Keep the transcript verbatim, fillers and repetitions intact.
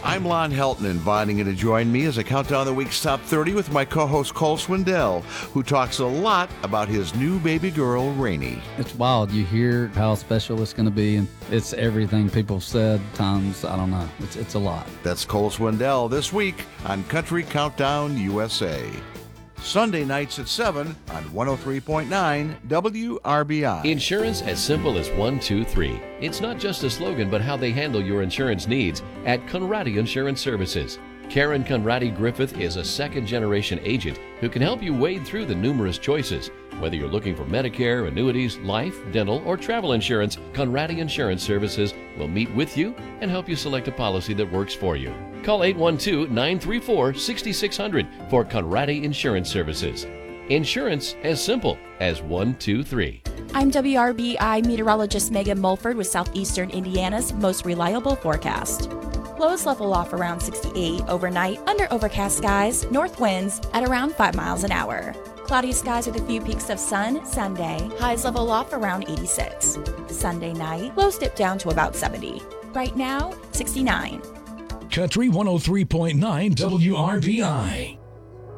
I'm Lon Helton, inviting you to join me as I count down the week's top thirty with my co-host Cole Swindell, who talks a lot about his new baby girl, Rainey. It's wild. You hear how special it's going to be, and it's everything people have said times, I don't know. It's, it's a lot. That's Cole Swindell this week on Country Countdown U S A. Sunday nights at seven on one oh three point nine W R B I. Insurance as simple as one, two, three. It's not just a slogan, but how they handle your insurance needs at Conradi Insurance Services. Karen Conradi Griffith is a second-generation agent who can help you wade through the numerous choices. Whether you're looking for Medicare, annuities, life, dental, or travel insurance, Conradi Insurance Services will meet with you and help you select a policy that works for you. Call eight one two, nine three four, six six zero zero for Conradi Insurance Services. Insurance as simple as one, two, three. I'm W R B I meteorologist Megan Mulford with Southeastern Indiana's most reliable forecast. Lows level off around sixty-eight overnight under overcast skies, north winds at around five miles an hour. Cloudy skies with a few peaks of sun Sunday, highs level off around eighty-six. Sunday night, lows dip down to about seventy. Right now, sixty-nine. Country one oh three point nine W R B I.